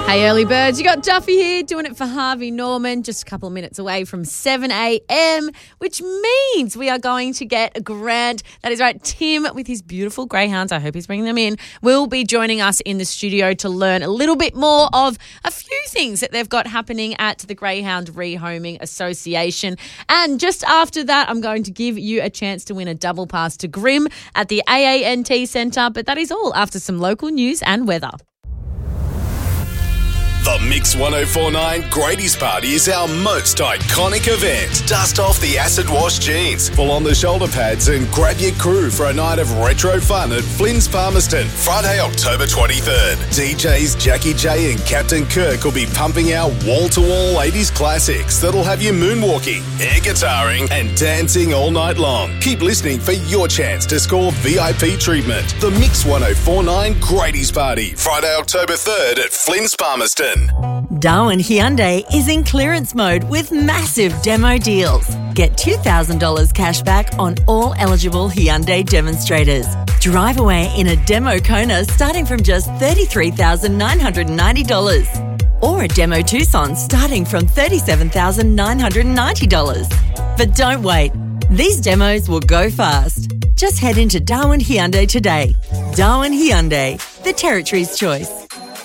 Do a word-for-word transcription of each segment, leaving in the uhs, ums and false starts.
Hey, early birds, you got Duffy here doing it for Harvey Norman, just a couple of minutes away from seven a.m, which means we are going to get a grant. That is right, Tim with his beautiful greyhounds, I hope he's bringing them in, will be joining us in the studio to learn a little bit more of a few things that they've got happening at the Greyhound Rehoming Association. And just after that, I'm going to give you a chance to win a double pass to Grimm at the A A N T Centre, but that is all after some local news and weather. The Mix one oh four point nine Grady's Party is our most iconic event. Dust off the acid wash jeans, pull on the shoulder pads and grab your crew for a night of retro fun at Flynn's Palmerston, Friday, October twenty-third. D Js Jackie J and Captain Kirk will be pumping out wall-to-wall eighties classics that'll have you moonwalking, air guitaring and dancing all night long. Keep listening for your chance to score V I P treatment. The Mix one oh four point nine Grady's Party, Friday, October third at Flynn's Palmerston. Darwin Hyundai is in clearance mode with massive demo deals. Get two thousand dollars cash back on all eligible Hyundai demonstrators. Drive away in a demo Kona starting from just thirty-three thousand nine hundred ninety dollars. Or a demo Tucson starting from thirty-seven thousand nine hundred ninety dollars. But don't wait. These demos will go fast. Just head into Darwin Hyundai today. Darwin Hyundai, the Territory's choice.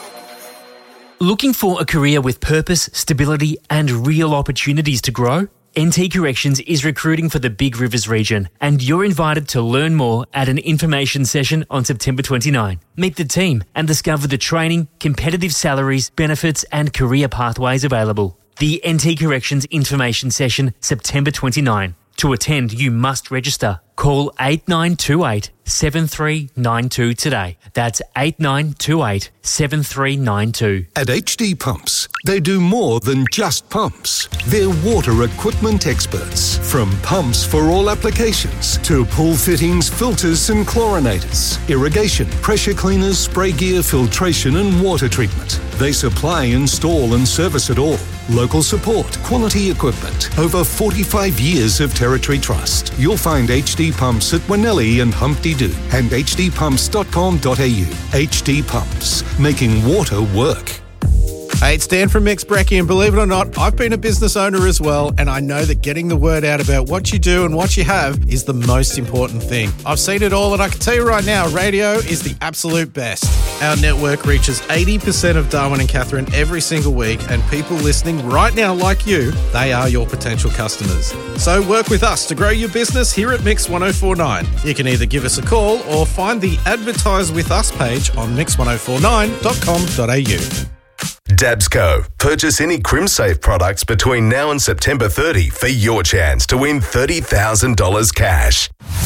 Looking for a career with purpose, stability and real opportunities to grow? N T Corrections is recruiting for the Big Rivers region and you're invited to learn more at an information session on September twenty-ninth. Meet the team and discover the training, competitive salaries, benefits and career pathways available. The N T Corrections information session, September twenty-ninth. To attend, you must register. Call eight nine two eight, seven three nine two today. That's eight nine two eight, seven three nine two. At H D Pumps, they do more than just pumps. They're water equipment experts. From pumps for all applications to pool fittings, filters and chlorinators, irrigation, pressure cleaners, spray gear, filtration and water treatment. They supply, install and service it all. Local support, quality equipment, over forty-five years of Territory trust. You'll find H D Pumps at Winnelli and Humpty Doo and h d pumps dot com dot a u. H D Pumps, making water work. Hey, it's Dan from Mix Brekkie, and believe it or not, I've been a business owner as well, and I know that getting the word out about what you do and what you have is the most important thing. I've seen it all, and I can tell you right now, radio is the absolute best. Our network reaches eighty percent of Darwin and Katherine every single week, and people listening right now like you, they are your potential customers. So work with us to grow your business here at Mix one oh four point nine. You can either give us a call or find the Advertise With Us page on mix one oh four nine dot com dot a u. Dabsco. Purchase any CrimSafe products between now and September thirtieth for your chance to win thirty thousand dollars cash.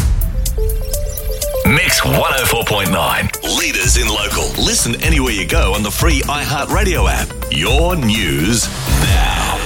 Mix one oh four point nine. Leaders in local. Listen anywhere you go on the free iHeartRadio app. Your news now.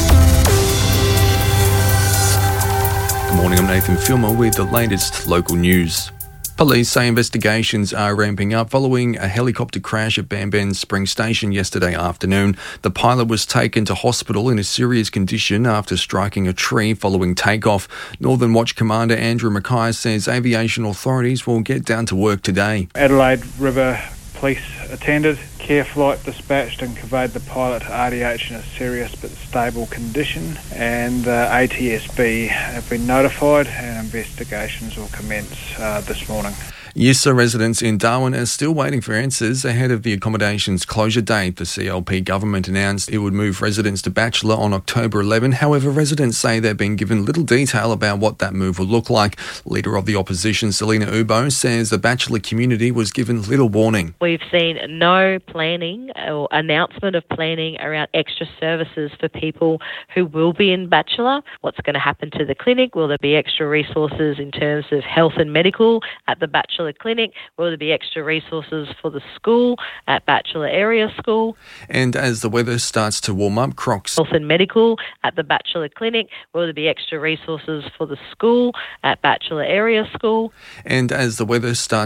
Good morning, I'm Nathan Filmer with the latest local news. Police say investigations are ramping up following a helicopter crash at Banban Spring Station yesterday afternoon. The pilot was taken to hospital in a serious condition after striking a tree following takeoff. Northern Watch Commander Andrew Mackay says aviation authorities will get down to work today. Adelaide River Police attended, care flight dispatched and conveyed the pilot to R D H in a serious but stable condition, and uh, A T S B have been notified and investigations will commence uh, this morning. Yissa residents in Darwin are still waiting for answers ahead of the accommodations closure date. The C L P government announced it would move residents to Bachelor on October eleventh. However, residents say they've been given little detail about what that move will look like. Leader of the opposition, Selina Ubo, says the Bachelor community was given little warning. We've seen no planning or announcement of planning around extra services for people who will be in Bachelor. What's going to happen to the clinic? Will there be extra resources in terms of health and medical at the Bachelor Clinic? Will there be extra resources for the school at Bachelor Area School? And as the weather starts to warm up, Crocs Health and medical at the Bachelor Clinic. Will there be extra resources for the school at Bachelor Area School? And as the weather starts